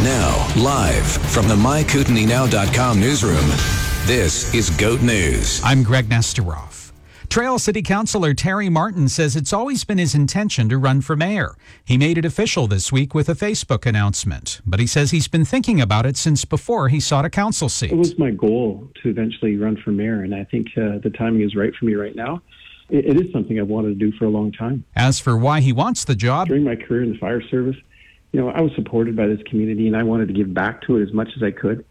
Now, live from the MyKootenaiNow.com newsroom, this is GOAT News. I'm Greg Nesteroff. Trail City Councillor Terry Martin says it's always been his intention to run for mayor. He made it official this week with a Facebook announcement, but he says he's been thinking about it since before he sought a council seat. It was my goal to eventually run for mayor, and I think the timing is right for me right now. It is something I've wanted to do for a long time. As for why he wants the job, during my career in the fire service, I was supported by this community, and I wanted to give back to it as much as I could.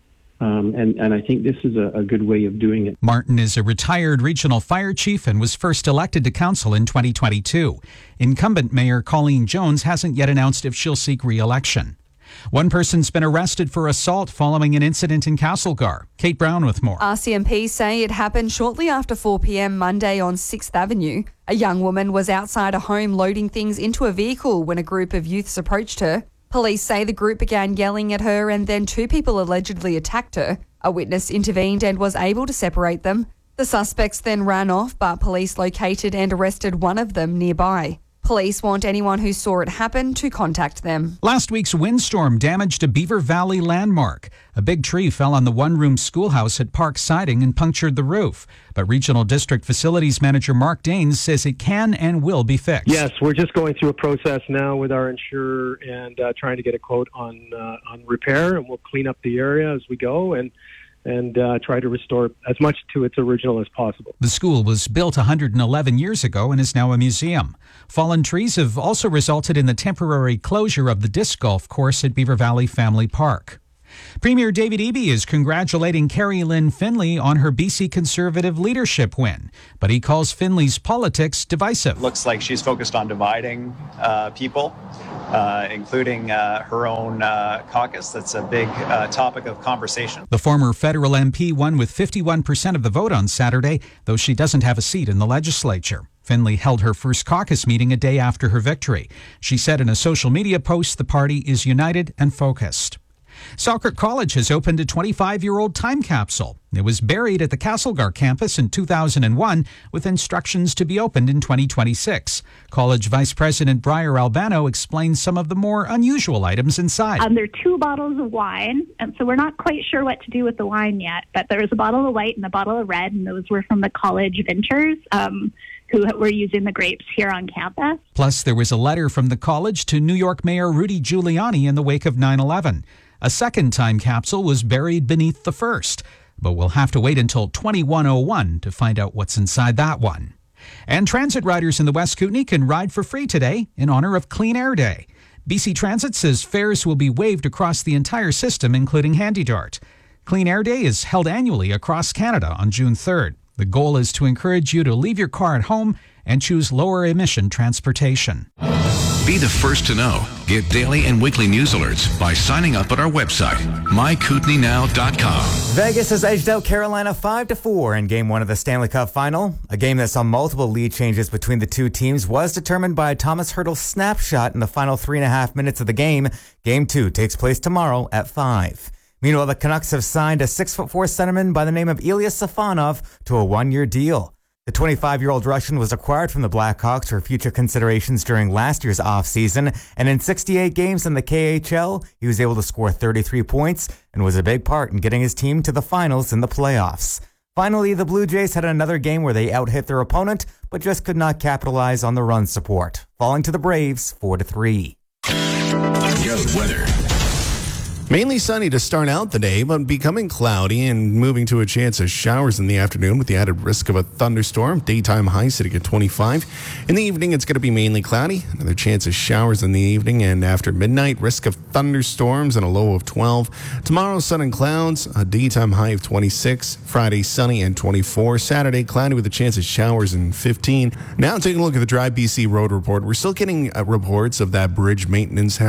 And I think this is a good way of doing it. Martin is a retired regional fire chief and was first elected to council in 2022. Incumbent Mayor Colleen Jones hasn't yet announced if she'll seek re-election. One person's been arrested for assault following an incident in Castlegar. Kate Brown with more. RCMP say it happened shortly after 4 p.m. Monday on 6th Avenue. A young woman was outside a home loading things into a vehicle when a group of youths approached her. Police say the group began yelling at her and then two people allegedly attacked her. A witness intervened and was able to separate them. The suspects then ran off, but police located and arrested one of them nearby. Police want anyone who saw it happen to contact them. Last week's windstorm damaged a Beaver Valley landmark. A big tree fell on the one-room schoolhouse at Park Siding and punctured the roof. But Regional District Facilities Manager Mark Daines says it can and will be fixed. Yes, we're just going through a process now with our insurer and trying to get a quote on repair, and we'll clean up the area as we go and try to restore as much to its original as possible. The school was built 111 years ago and is now a museum. Fallen trees have also resulted in the temporary closure of the disc golf course at Beaver Valley Family Park. Premier David Eby is congratulating Carrie Lynn Finley on her BC Conservative leadership win, but he calls Finley's politics divisive. Looks like she's focused on dividing people, including her own caucus. That's a big topic of conversation. The former federal MP won with 51% of the vote on Saturday, though she doesn't have a seat in the legislature. Finley held her first caucus meeting a day after her victory. She said in a social media post the party is united and focused. Selkirk College has opened a 25-year-old time capsule. It was buried at the Castlegar campus in 2001 with instructions to be opened in 2026. College Vice President Briar Albano explains some of the more unusual items inside. There are 2 bottles of wine, and so we're not quite sure what to do with the wine yet, but there was a bottle of white and a bottle of red, and those were from the college vintners who were using the grapes here on campus. Plus, there was a letter from the college to New York Mayor Rudy Giuliani in the wake of 9/11. A second time capsule was buried beneath the first, but we'll have to wait until 2101 to find out what's inside that one. And transit riders in the West Kootenay can ride for free today in honor of Clean Air Day. BC Transit says fares will be waived across the entire system, including HandyDART. Clean Air Day is held annually across Canada on June 3rd. The goal is to encourage you to leave your car at home and choose lower emission transportation. Be the first to know. Get daily and weekly news alerts by signing up at our website, MyKootenaiNow.com. Vegas has edged out Carolina 5-4 in Game 1 of the Stanley Cup Final. A game that saw multiple lead changes between the two teams was determined by a Thomas Hertl snapshot in the final 3.5 minutes of the game. Game 2 takes place tomorrow at 5. Meanwhile, the Canucks have signed a 6'4" centerman by the name of Ilya Safonov to a 1-year deal. The 25-year-old Russian was acquired from the Blackhawks for future considerations during last year's offseason, and in 68 games in the KHL, he was able to score 33 points and was a big part in getting his team to the finals in the playoffs. Finally, the Blue Jays had another game where they out-hit their opponent, but just could not capitalize on the run support, falling to the Braves 4-3. GOAT weather. Mainly sunny to start out the day, but becoming cloudy and moving to a chance of showers in the afternoon with the added risk of a thunderstorm. Daytime high sitting at 25. In the evening, it's going to be mainly cloudy. Another chance of showers in the evening, and after midnight, risk of thunderstorms and a low of 12. Tomorrow, sun and clouds, a daytime high of 26. Friday, sunny and 24. Saturday, cloudy with a chance of showers and 15. Now taking a look at the Drive BC Road Report. We're still getting reports of that bridge maintenance